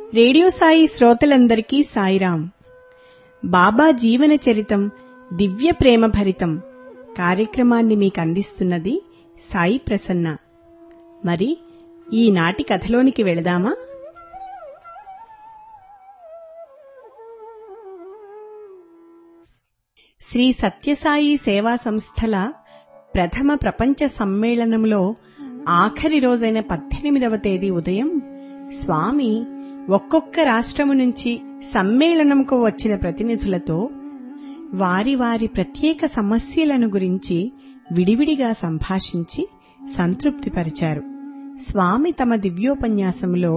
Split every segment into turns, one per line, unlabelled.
Radio Sai శ్రోతలందరికీ సాయిరాం. బాబా జీవన చరితం దివ్య ప్రేమ భరితం కార్యక్రమాన్ని మీకు అందిస్తున్నది సాయి ప్రసన్న. మరి ఈనాటి కథలోనికి వెళదామా? శ్రీ సత్యసాయి సేవా సంస్థల ప్రథమ ప్రపంచ సమ్మేళనంలో ఆఖరి రోజైన 18వ తేదీ ఉదయం స్వామి ఒక్కొక్క రాష్ట్రము నుంచి సమ్మేళనంకు వచ్చిన ప్రతినిధులతో వారి వారి ప్రత్యేక సమస్యలను గురించి విడివిడిగా సంభాషించి సంతృప్తిపరిచారు. స్వామి తమ దివ్యోపన్యాసంలో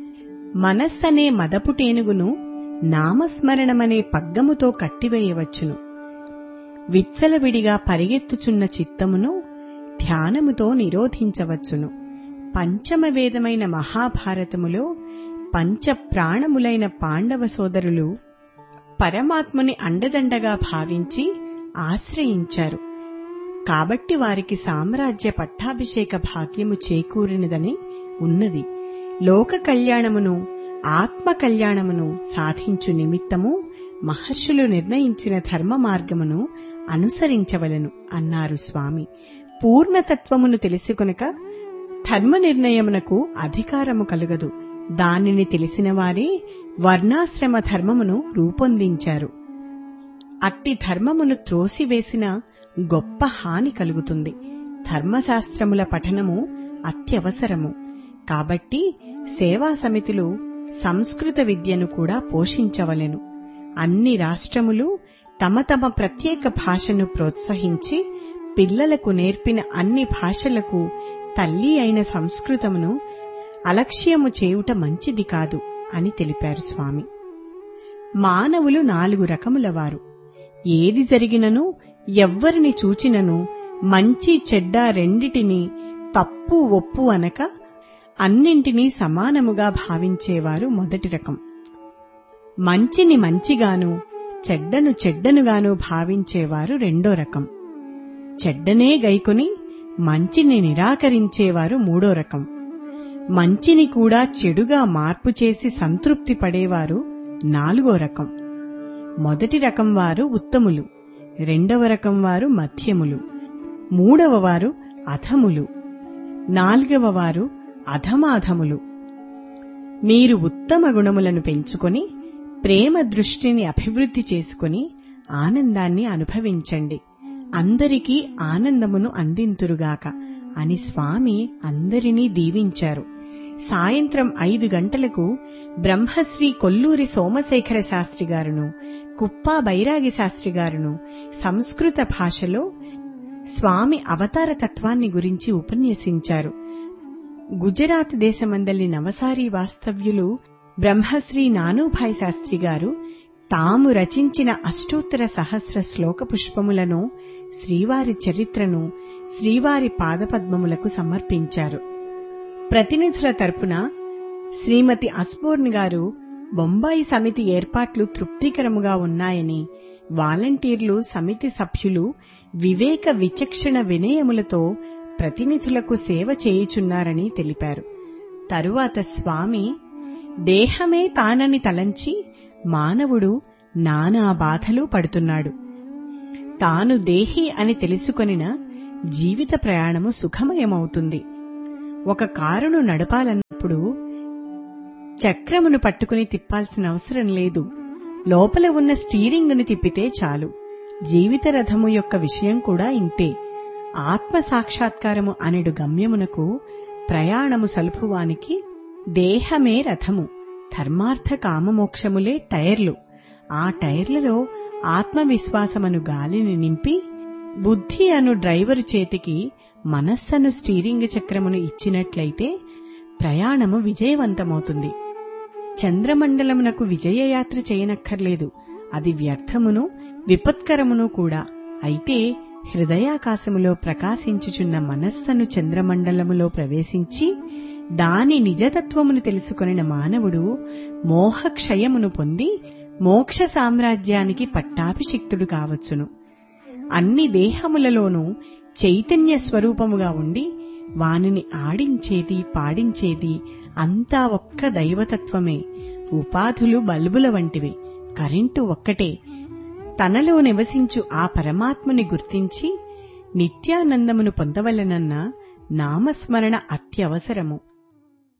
మనస్సనే మదపుటేనుగును నామస్మరణమనే పగ్గముతో కట్టివేయవచ్చును, విచ్చలవిడిగా పరిగెత్తుచున్న చిత్తమును ధ్యానముతో నిరోధించవచ్చును, పంచమవేదమైన మహాభారతములో పంచప్రాణములైన పాండవ సోదరులు పరమాత్మని అండదండగా భావించి ఆశ్రయించారు కాబట్టి వారికి సామ్రాజ్య పట్టాభిషేక భాగ్యము చేకూరినదని ఉన్నది. లోక కళ్యాణమును ఆత్మ కళ్యాణమును సాధించు నిమిత్తము మహర్షులు నిర్ణయించిన ధర్మ మార్గమును అనుసరించవలెను అన్నారు స్వామి. పూర్ణతత్వమును తెలుసుకొనక ధర్మ నిర్ణయమునకు అధికారము కలుగదు. దానిని తెలిసిన వారే వర్ణాశ్రమ ధర్మమును రూపొందించారు. అట్టి ధర్మమును త్రోసివేసిన గొప్ప హాని కలుగుతుంది. ధర్మశాస్త్రముల పఠనము అత్యవసరము. కాబట్టి సేవా సమితులు సంస్కృత విద్యను కూడా పోషించవలెను. అన్ని రాష్ట్రములు తమ తమ ప్రత్యేక భాషను ప్రోత్సహించి పిల్లలకు నేర్పిన అన్ని భాషలకు తల్లి అయిన సంస్కృతమును అలక్ష్యము చేయుట మంచిది కాదు అని తెలిపారు స్వామి. మానవులు 4 రకముల వారు. ఏది జరిగినను ఎవ్వరిని చూచినను మంచి చెడ్డ రెండిటిని తప్పు ఒప్పు అనక అన్నింటినీ సమానముగా భావించేవారు మొదటి రకం. మంచిని మంచిగాను చెడ్డను చెడ్డనుగాను భావించేవారు రెండో రకం. చెడ్డనే గైకొని మంచిని నిరాకరించేవారు మూడో రకం. మంచిని కూడా చెడుగా మార్పు చేసి సంతృప్తి పడేవారు 4వ రకం. మొదటి రకం వారు ఉత్తములు, రెండవ రకం వారు మధ్యములు, మూడవ వారు అధములు, 4వ వారు అధమాధములు. మీరు ఉత్తమ గుణములను పెంచుకొని ప్రేమ దృష్టిని అభివృద్ధి చేసుకుని ఆనందాన్ని అనుభవించండి. అందరికీ ఆనందమును అందింతురుగాక అని స్వామి అందరినీ దీవించారు. సాయంత్రం 5 గంటలకు బ్రహ్మశ్రీ కొల్లూరి సోమశేఖర శాస్త్రి గారును, కుప్పా బైరాగి శాస్త్రి గారును సంస్కృత భాషలో స్వామి అవతార తత్వాన్ని గురించి ఉపన్యసించారు. గుజరాత్ దేశమందలి నవసారి వాస్తవ్యులు బ్రహ్మశ్రీ నానూభాయ్ శాస్త్రి గారు తాము రచించిన అష్టోత్తర సహస్ర శ్లోక పుష్పములను, శ్రీవారి చరిత్రను శ్రీవారి పాదపద్మములకు సమర్పించారు. ప్రతినిధుల తరపున శ్రీమతి అస్బోర్న్ గారు బొంబాయి సమితి ఏర్పాట్లు తృప్తికరముగా ఉన్నాయని, వాలంటీర్లు సమితి సభ్యులు వివేక విచక్షణ వినయములతో ప్రతినిధులకు సేవ చేయుచున్నారని తెలిపారు. తరువాత స్వామి దేహమే తానని తలంచి మానవుడు నానా బాధలు పడుతున్నాడు. తాను దేహి అని తెలుసుకొనిన జీవిత ప్రయాణము సుఖమయమవుతుంది. ఒక కారును నడపాలన్నప్పుడు చక్రమును పట్టుకుని తిప్పాల్సిన అవసరం లేదు. లోపల ఉన్న స్టీరింగును తిప్పితే చాలు. జీవిత రథము యొక్క విషయం కూడా ఇంతే. ఆత్మ సాక్షాత్కారము అనెడు గమ్యమునకు ప్రయాణము సలుపువానికి దేహమే రథము, ధర్మార్థ కామమోక్షములే టైర్లు. ఆ టైర్లలో ఆత్మవిశ్వాసమను గాలిని నింపి బుద్ధి అను డ్రైవరు చేతికి మనస్సను స్టీరింగ్ చక్రమును ఇచ్చినట్లయితే ప్రయాణము విజయవంతమవుతుంది. చంద్రమండలమునకు విజయయాత్ర చేయనక్కర్లేదు. అది వ్యర్థమును విపత్కరమును కూడా. అయితే హృదయాకాశములో ప్రకాశించుచున్న మనస్సను చంద్రమండలములో ప్రవేశించి దాని నిజతత్వమును తెలుసుకొనిన మానవుడు మోహక్షయమును పొంది మోక్ష సామ్రాజ్యానికి పట్టాభిషిక్తుడు కావచ్చును. అన్ని దేహములలోనూ చైతన్య స్వరూపముగా ఉండి వానిని ఆడించేది పాడించేది అంతా ఒక్క దైవతత్వమే. ఉపాధులు బల్బుల వంటివి, కరెంటు ఒక్కటే. తనలో నివసించు ఆ పరమాత్ముని గుర్తించి నిత్యానందమును పొందవలనన్న నామస్మరణ అత్యవసరము.